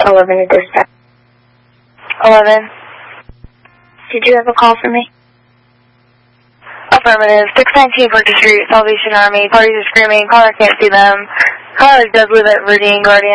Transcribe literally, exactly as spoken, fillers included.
eleven to dispatch. eleven. Did you have a call for me? Affirmative. six nineteen Purchase Street, Salvation Army. Parties are screaming. Caller can't see them. Caller does live at Viridian Guardian.